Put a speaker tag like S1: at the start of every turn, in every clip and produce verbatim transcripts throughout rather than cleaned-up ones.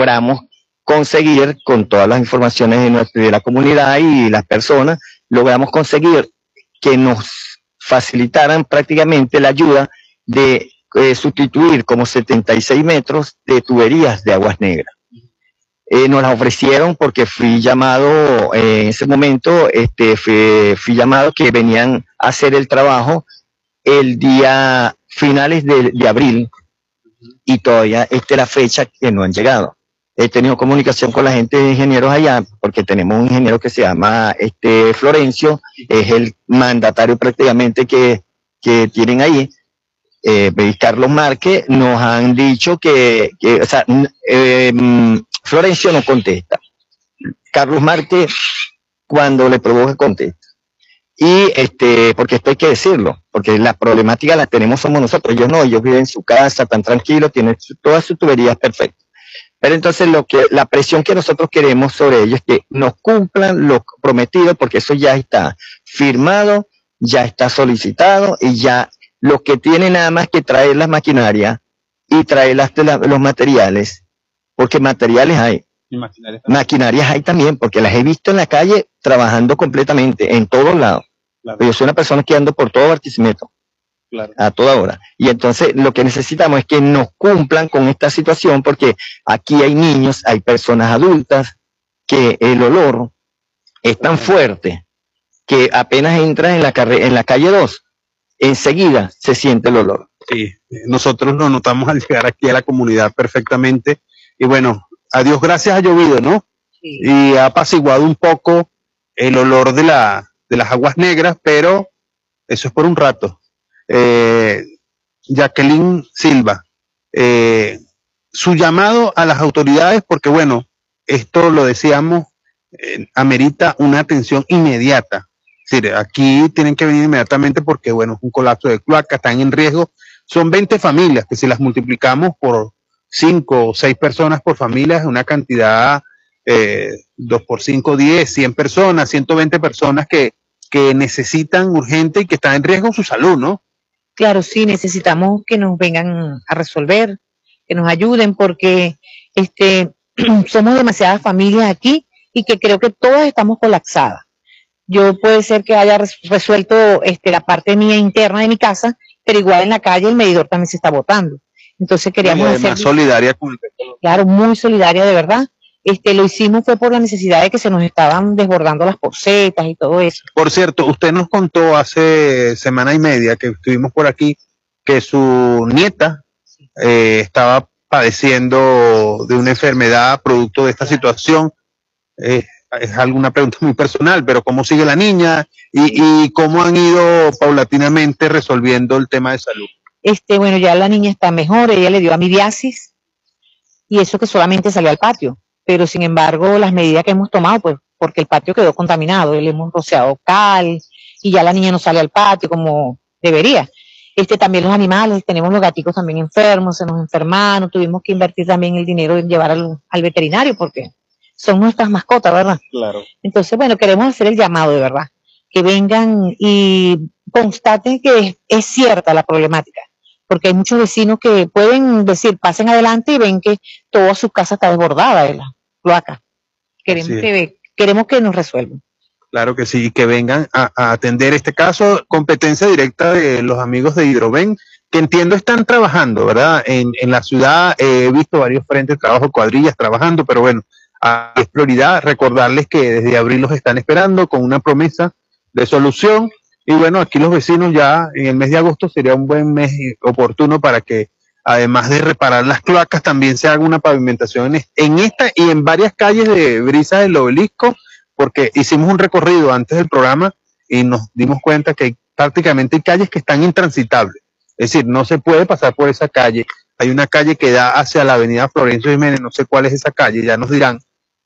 S1: logramos conseguir, con todas las informaciones de, nuestra, de la comunidad y las personas, logramos conseguir que nos facilitaran prácticamente la ayuda de eh, sustituir como setenta y seis metros de tuberías de aguas negras. Eh, nos las ofrecieron porque fui llamado eh, en ese momento, este, fui, fui llamado que venían a hacer el trabajo el día finales de, de abril, y todavía esta es la fecha que no han llegado. He tenido comunicación con la gente de ingenieros allá, porque tenemos un ingeniero que se llama este Florencio, es el mandatario prácticamente que, que tienen ahí, eh, Carlos Márquez. Nos han dicho que, que o sea, eh, Florencio no contesta, Carlos Márquez cuando le provoca contesta. Y este, porque esto hay que decirlo, porque la problemática la tenemos somos nosotros, ellos no, ellos viven en su casa, tan tranquilos, tienen su, todas sus tuberías perfectas. Pero entonces lo que, la presión que nosotros queremos sobre ellos es que nos cumplan lo prometido, porque eso ya está firmado, ya está solicitado, y ya lo que tienen nada más que traer las maquinarias y traer las, los materiales, porque materiales hay. Maquinarias, maquinarias hay también, porque las he visto en la calle trabajando completamente, en todos lados. Claro. Yo soy una persona que ando por todo Barquisimeto, claro, a toda hora. Y entonces lo que necesitamos es que nos cumplan con esta situación, porque aquí hay niños, hay personas adultas, que el olor es tan fuerte que apenas entras en la, en la calle dos, enseguida se siente el olor.
S2: Sí, nosotros lo notamos al llegar aquí a la comunidad perfectamente, y bueno, a Dios gracias ha llovido, ¿no? Sí. Y ha apaciguado un poco el olor de, la, de las aguas negras, pero eso es por un rato. Eh, Jacqueline Silva, eh, su llamado a las autoridades, porque bueno, esto lo decíamos, eh, amerita una atención inmediata. Es decir, aquí tienen que venir inmediatamente porque bueno, es un colapso de cloaca, están en riesgo. Son veinte familias que si las multiplicamos por cinco o seis personas por familia es una cantidad, eh, dos por cinco, diez, cien personas, ciento veinte personas que, que necesitan urgente y que están en riesgo su salud, ¿no?
S3: Claro, sí, necesitamos que nos vengan a resolver, que nos ayuden, porque este, somos demasiadas familias aquí y que creo que todas estamos colapsadas. Yo puede ser que haya resuelto este, la parte mía interna de mi casa, pero igual en la calle el medidor también se está botando. Entonces queríamos
S2: y además
S3: hacer...
S2: solidaria con el...
S3: Claro, muy solidaria de verdad. Este, lo hicimos fue por la necesidad de que se nos estaban desbordando las posetas y todo eso.
S2: Por cierto, usted nos contó hace semana y media que estuvimos por aquí que su nieta eh, estaba padeciendo de una enfermedad producto de esta situación. Eh, es alguna pregunta muy personal, pero ¿cómo sigue la niña y, y cómo han ido paulatinamente resolviendo el tema de salud?
S3: Este, bueno, ya la niña está mejor, ella le dio amibiasis y eso que solamente salió al patio, pero sin embargo las medidas que hemos tomado, pues porque el patio quedó contaminado, le hemos rociado cal y ya la niña no sale al patio como debería. Este, también los animales, tenemos los gaticos también enfermos, se nos enfermaron, tuvimos que invertir también el dinero en llevar al, al veterinario porque son nuestras mascotas, ¿verdad?
S2: Claro.
S3: Entonces, bueno, queremos hacer el llamado de verdad, que vengan y constaten que es, es cierta la problemática, porque hay muchos vecinos que pueden decir, pasen adelante y ven que toda su casa está desbordada de la cloaca. Queremos, sí, que, queremos que nos resuelvan.
S2: Claro que sí, y que vengan a, a atender este caso, competencia directa de los amigos de Hidroven, que entiendo están trabajando, ¿verdad? En, en la ciudad eh, he visto varios frentes de trabajo, cuadrillas trabajando, pero bueno, es prioridad recordarles que desde abril los están esperando con una promesa de solución. Y bueno, aquí los vecinos ya en el mes de agosto sería un buen mes oportuno para que, además de reparar las cloacas, también se haga una pavimentación en esta y en varias calles de Brisa del Obelisco, porque hicimos un recorrido antes del programa y nos dimos cuenta que hay, prácticamente hay calles que están intransitables. Es decir, no se puede pasar por esa calle. Hay una calle que da hacia la avenida Florencio Jiménez, no sé cuál es esa calle, ya nos dirán.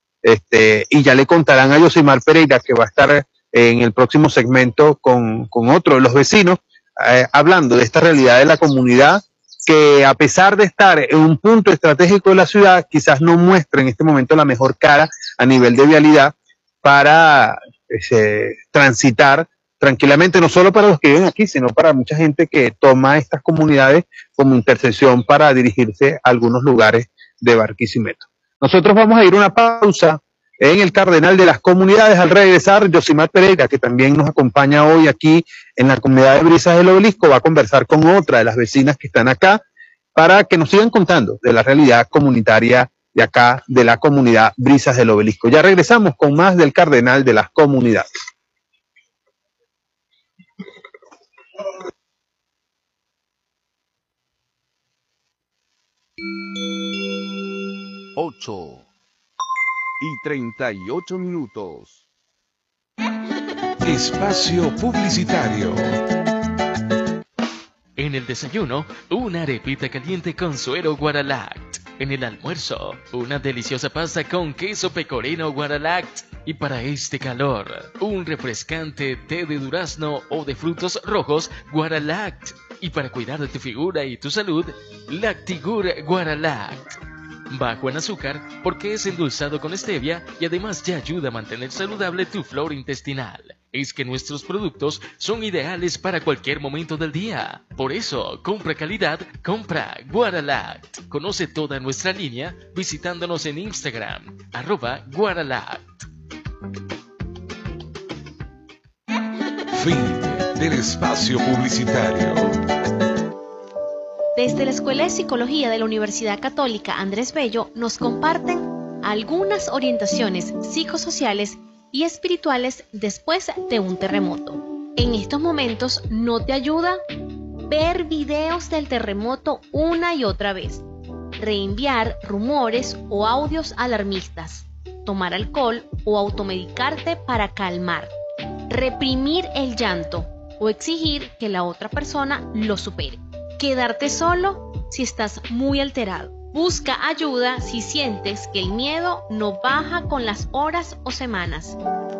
S2: Este, y ya le contarán a Yosimar Pereira, que va a estar en el próximo segmento con, con otro de los vecinos, eh, hablando de esta realidad de la comunidad, que a pesar de estar en un punto estratégico de la ciudad, quizás no muestra en este momento la mejor cara a nivel de vialidad para eh, transitar tranquilamente, no solo para los que viven aquí, sino para mucha gente que toma estas comunidades como intersección para dirigirse a algunos lugares de Barquisimeto. Nosotros vamos a ir a una pausa en el Cardenal de las Comunidades. Al regresar, Yosimar Pereira, que también nos acompaña hoy aquí en la comunidad de Brisas del Obelisco, va a conversar con otra de las vecinas que están acá para que nos sigan contando de la realidad comunitaria de acá, de la comunidad Brisas del Obelisco. Ya regresamos con más del Cardenal de las Comunidades.
S4: Ocho y treinta y ocho minutos.
S5: Espacio publicitario.
S6: En el desayuno, una arepita caliente con suero Guaralact. En el almuerzo, una deliciosa pasta con queso pecorino Guaralact. Y para este calor, un refrescante té de durazno o de frutos rojos Guaralact. Y para cuidar de tu figura y tu salud, Lactigur Guaralact. Bajo en azúcar porque es endulzado con stevia y además te ayuda a mantener saludable tu flora intestinal. Es que nuestros productos son ideales para cualquier momento del día. Por eso, compra calidad, compra Guaralact. Conoce toda nuestra línea visitándonos en Instagram, arroba Guaralact.
S5: Fin del espacio publicitario.
S7: Desde la Escuela de Psicología de la Universidad Católica Andrés Bello nos comparten algunas orientaciones psicosociales y espirituales después de un terremoto. En estos momentos no te ayuda ver videos del terremoto una y otra vez, reenviar rumores o audios alarmistas, tomar alcohol o automedicarte para calmar, reprimir el llanto o exigir que la otra persona lo supere. Quedarte solo si estás muy alterado. Busca ayuda si sientes que el miedo no baja con las horas o semanas.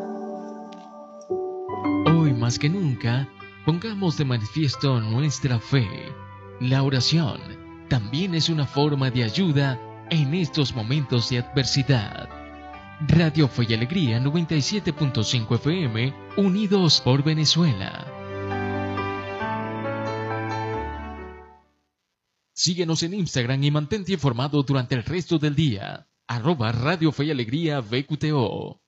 S6: Hoy más que nunca, pongamos de manifiesto nuestra fe. La oración también es una forma de ayuda en estos momentos de adversidad. Radio Fe y Alegría noventa y siete punto cinco F M, unidos por Venezuela. Síguenos en Instagram y mantente informado durante el resto del día. Arroba Radio Fe y Alegría V Q T O.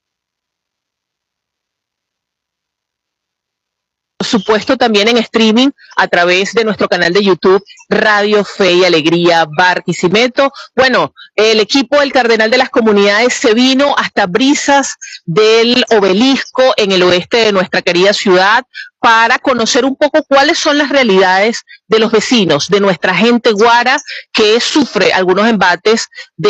S8: Por supuesto, también en streaming a través de nuestro canal de YouTube, Radio Fe y Alegría Barquisimeto. Bueno, el equipo del Cardenal de las Comunidades se vino hasta Brisas del Obelisco, en el oeste de nuestra querida ciudad, para conocer un poco cuáles son las realidades de los vecinos, de nuestra gente guara que sufre algunos embates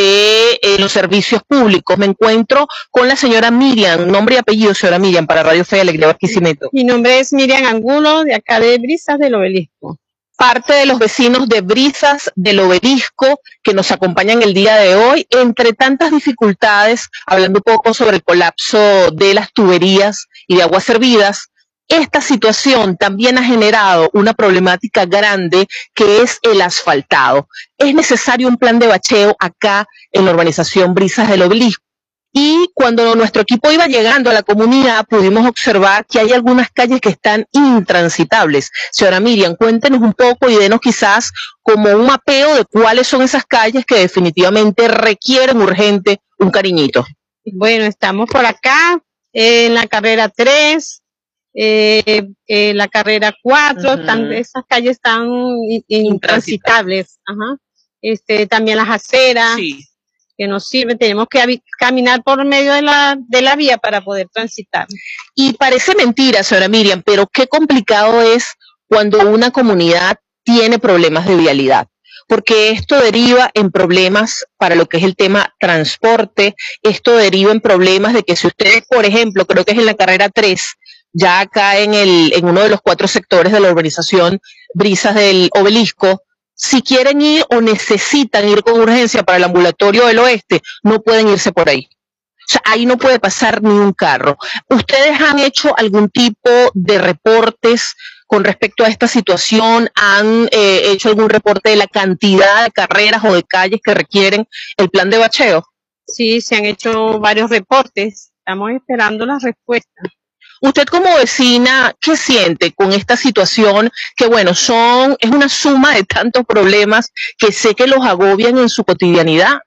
S8: de eh, los servicios públicos. Me encuentro con la señora Miriam, nombre y apellido, señora Miriam, para Radio Fe y Alegría Barquisimeto.
S9: Mi nombre es Miriam Angulo, de acá de Brisas del Obelisco.
S8: Parte de los vecinos de Brisas del Obelisco que nos acompañan el día de hoy, entre tantas dificultades, hablando un poco sobre el colapso de las tuberías y de aguas servidas. Esta situación también ha generado una problemática grande que es el asfaltado. Es necesario un plan de bacheo acá en la urbanización Brisas del Obelisco. Y cuando nuestro equipo iba llegando a la comunidad, pudimos observar que hay algunas calles que están intransitables. Señora Miriam, cuéntenos un poco y denos quizás como un mapeo de cuáles son esas calles que definitivamente requieren urgente un cariñito.
S9: Bueno, estamos por acá en la carrera tres, eh, eh, la carrera cuatro, uh-huh. tan, esas calles están intransitables. Ajá. Este, también las aceras. Sí. Que nos sirve, tenemos que caminar por medio de la, de la vía para poder transitar.
S8: Y parece mentira, señora Miriam, pero qué complicado es cuando una comunidad tiene problemas de vialidad, porque esto deriva en problemas para lo que es el tema transporte, esto deriva en problemas de que si ustedes, por ejemplo, creo que es en la carrera tres, ya acá en, el, en uno de los cuatro sectores de la urbanización Brisas del Obelisco, si quieren ir o necesitan ir con urgencia para el ambulatorio del oeste, no pueden irse por ahí. O sea, ahí no puede pasar ni un carro. ¿Ustedes han hecho algún tipo de reportes con respecto a esta situación? ¿Han eh, hecho algún reporte de la cantidad de carreras o de calles que requieren el plan de bacheo?
S9: Sí, se han hecho varios reportes. Estamos esperando la respuesta.
S8: Usted como vecina, ¿qué siente con esta situación? Que bueno, son es una suma de tantos problemas que sé que los agobian en su cotidianidad.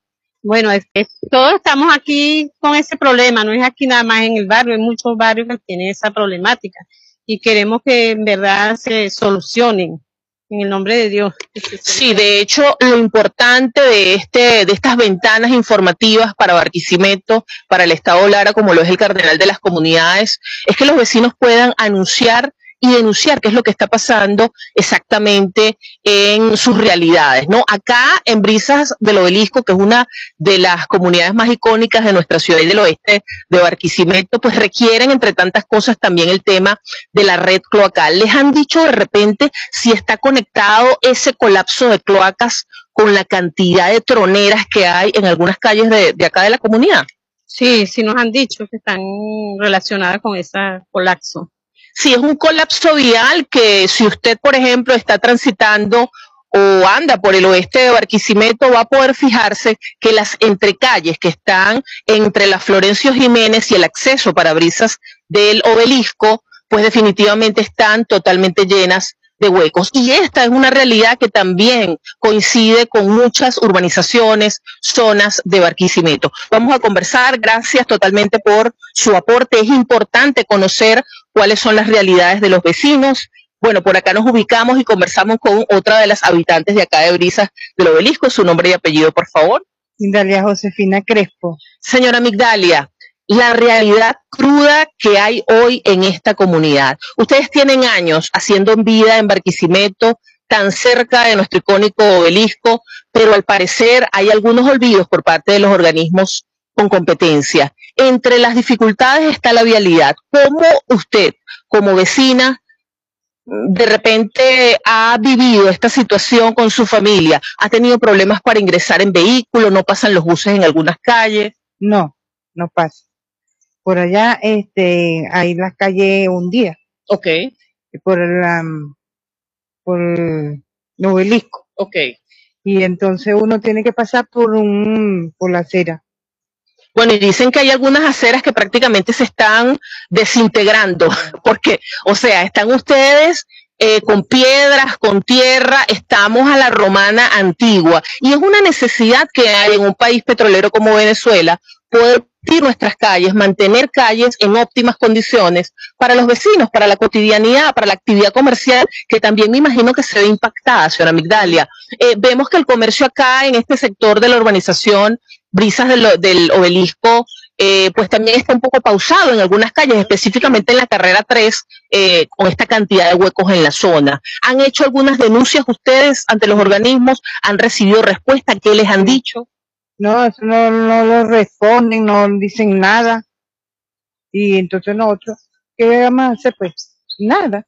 S9: Bueno, es que todos estamos aquí con ese problema, no es aquí nada más en el barrio, hay muchos barrios que tienen esa problemática y queremos que en verdad se solucionen en el nombre de Dios.
S8: Sí, de hecho, lo importante de este, de estas ventanas informativas para Barquisimeto, para el Estado Lara, como lo es el Cardenal de las Comunidades, es que los vecinos puedan anunciar y denunciar qué es lo que está pasando exactamente en sus realidades, ¿no? Acá en Brisas del Obelisco, que es una de las comunidades más icónicas de nuestra ciudad y del oeste de Barquisimeto, pues requieren, entre tantas cosas, también el tema de la red cloacal. ¿Les han dicho de repente si está conectado ese colapso de cloacas con la cantidad de troneras que hay en algunas calles de, de acá de la comunidad?
S9: Sí, sí nos han dicho que están relacionadas con ese colapso.
S8: Sí, es un colapso vial que si usted, por ejemplo, está transitando o anda por el oeste de Barquisimeto, va a poder fijarse que las entrecalles que están entre la Florencio Jiménez y el acceso para Brisas del Obelisco, pues definitivamente están totalmente llenas de huecos. Y esta es una realidad que también coincide con muchas urbanizaciones, zonas de Barquisimeto. Vamos a conversar, gracias totalmente por su aporte. Es importante conocer cuáles son las realidades de los vecinos. Bueno, por acá nos ubicamos y conversamos con otra de las habitantes de acá de Brisas del Obelisco. Su nombre y apellido, por favor.
S10: Migdalia Josefina Crespo.
S8: Señora Migdalia, la realidad cruda que hay hoy en esta comunidad. Ustedes tienen años haciendo vida en Barquisimeto, tan cerca de nuestro icónico obelisco, pero al parecer hay algunos olvidos por parte de los organismos con competencia. Entre las dificultades está la vialidad. ¿Cómo usted, como vecina, de repente ha vivido esta situación con su familia? ¿Ha tenido problemas para ingresar en vehículo? ¿No pasan los buses en algunas calles?
S10: No, no pasa. Por allá, este, hay las calles un día.
S8: Ok.
S10: Por la, por el obelisco.
S8: Ok.
S10: Y entonces uno tiene que pasar por un, por la acera.
S8: Bueno, y dicen que hay algunas aceras que prácticamente se están desintegrando, porque, o sea, están ustedes eh, con piedras, con tierra, estamos a la romana antigua, y es una necesidad que hay en un país petrolero como Venezuela, poder nuestras calles, mantener calles en óptimas condiciones para los vecinos, para la cotidianidad, para la actividad comercial, que también me imagino que se ve impactada, señora Migdalia. Eh, vemos que el comercio acá en este sector de la urbanización Brisas del, del Obelisco, eh, pues también está un poco pausado en algunas calles, específicamente en la carrera tres, eh, con esta cantidad de huecos en la zona. ¿Han hecho algunas denuncias ustedes ante los organismos? ¿Han recibido respuesta? ¿Qué les han dicho?
S10: No, eso no, no lo responden, no dicen nada. Y entonces nosotros, ¿qué vamos a hacer? Pues nada.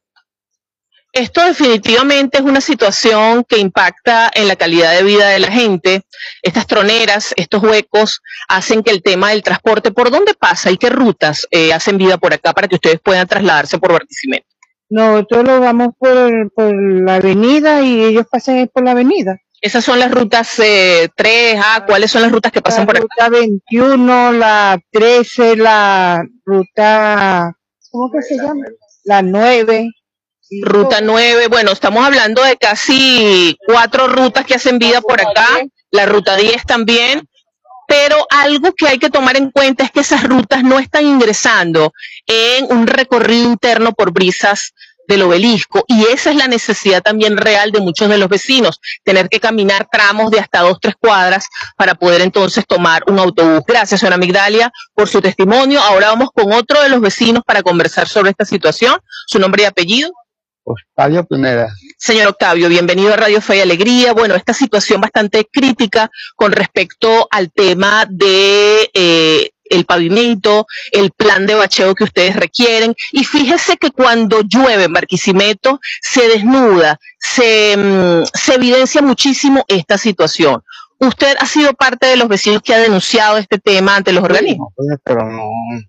S8: Esto definitivamente es una situación que impacta en la calidad de vida de la gente. Estas troneras, estos huecos, hacen que el tema del transporte, ¿por dónde pasa y qué rutas eh, hacen vida por acá para que ustedes puedan trasladarse por Barquisimeto?
S10: Nosotros lo vamos por, por la avenida y ellos pasan por la avenida.
S8: Esas son las rutas eh, tres A, ¿cuáles son las rutas que pasan
S10: la
S8: por acá?
S10: La ruta veintiuno, la trece, la ruta, ¿cómo que se llama? La nueve.
S8: Ruta nueve, bueno, estamos hablando de casi cuatro rutas que hacen vida por acá, la ruta diez también, pero algo que hay que tomar en cuenta es que esas rutas no están ingresando en un recorrido interno por Brisas del Obelisco, y esa es la necesidad también real de muchos de los vecinos, tener que caminar tramos de hasta dos, tres cuadras para poder entonces tomar un autobús. Gracias, señora Migdalia, por su testimonio. Ahora vamos con otro de los vecinos para conversar sobre esta situación. ¿Su nombre y apellido?
S11: Octavio Pineda.
S8: Señor Octavio, bienvenido a Radio Fe y Alegría. Bueno, esta situación bastante crítica con respecto al tema de eh, el pavimento, el plan de bacheo que ustedes requieren. Y fíjese que cuando llueve en Barquisimeto se desnuda, se, mm, se evidencia muchísimo esta situación. ¿Usted ha sido parte de los vecinos que ha denunciado este tema ante los organismos?
S11: No, pero no.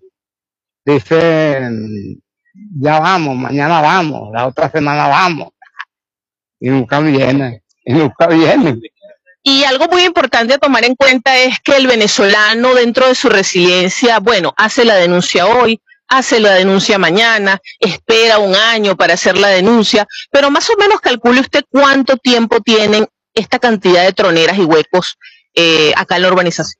S11: Dicen, ya vamos, mañana vamos, la otra semana vamos. Y nunca vienen, y nunca vienen.
S8: Y algo muy importante a tomar en cuenta es que el venezolano dentro de su resiliencia, bueno, hace la denuncia hoy, hace la denuncia mañana, espera un año para hacer la denuncia, pero más o menos calcule usted cuánto tiempo tienen esta cantidad de troneras y huecos eh, acá en la urbanización?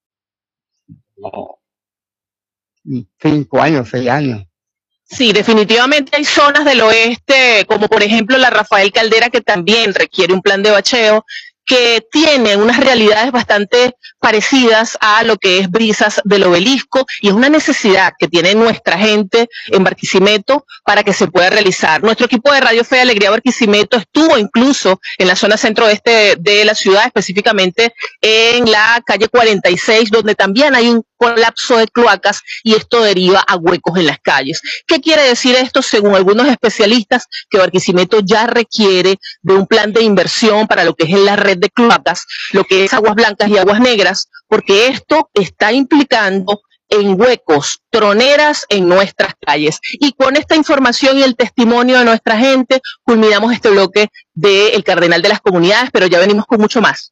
S11: No, cinco años, seis años.
S8: Sí, definitivamente hay zonas del oeste, como por ejemplo la Rafael Caldera, que también requiere un plan de bacheo, que tiene unas realidades bastante parecidas a lo que es Brisas del Obelisco, y es una necesidad que tiene nuestra gente en Barquisimeto para que se pueda realizar. Nuestro equipo de Radio Fe y Alegría Barquisimeto estuvo incluso en la zona centro-oeste de la ciudad, específicamente en la calle cuarenta y seis, donde también hay un colapso de cloacas y esto deriva a huecos en las calles. ¿Qué quiere decir esto? Según algunos especialistas, que Barquisimeto ya requiere de un plan de inversión para lo que es en la red de cloacas, lo que es aguas blancas y aguas negras, porque esto está implicando en huecos, troneras en nuestras calles. Y con esta información y el testimonio de nuestra gente, culminamos este bloque de El Cardenal de las Comunidades, pero ya venimos con mucho más.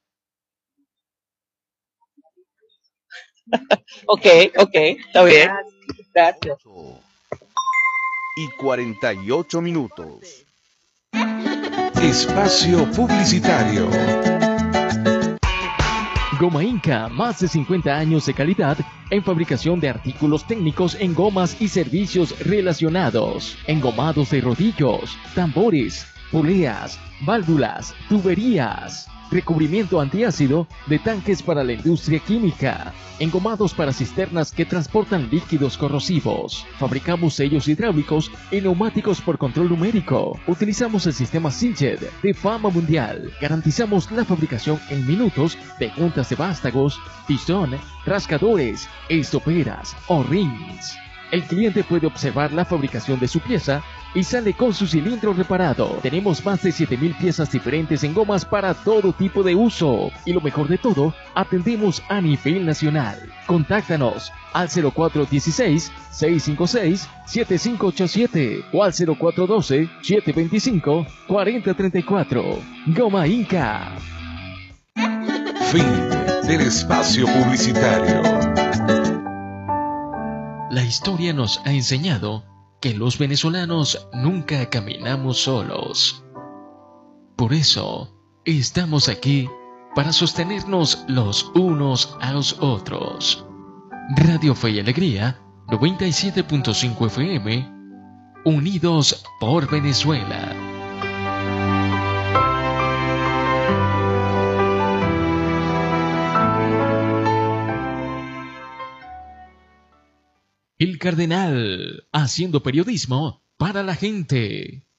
S8: Ok, ok, está bien. Gracias.
S4: Y cuarenta y ocho minutos.
S5: Espacio publicitario.
S6: Goma Inca, más de cincuenta años de calidad en fabricación de artículos técnicos en gomas y servicios relacionados, engomados de rodillos, tambores, poleas, válvulas, tuberías, recubrimiento antiácido de tanques para la industria química, engomados para cisternas que transportan líquidos corrosivos. Fabricamos sellos hidráulicos y neumáticos por control numérico. Utilizamos el sistema Siljet de fama mundial. Garantizamos la fabricación en minutos de juntas de vástagos, pistón, rascadores, estoperas o rings. El cliente puede observar la fabricación de su pieza y sale con su cilindro reparado. Tenemos más de siete mil piezas diferentes en gomas para todo tipo de uso. Y lo mejor de todo, atendemos a nivel nacional. Contáctanos al cero cuatro uno seis, seis cinco seis, siete cinco ocho siete o al cero cuatro uno dos, siete dos cinco, cuatro cero tres cuatro. Goma Inca.
S5: Fin del espacio publicitario.
S6: La historia nos ha enseñado que los venezolanos nunca caminamos solos. Por eso, estamos aquí para sostenernos los unos a los otros. Radio Fe y Alegría, noventa y siete punto cinco F M, unidos por Venezuela. El Cardenal, haciendo periodismo para la gente.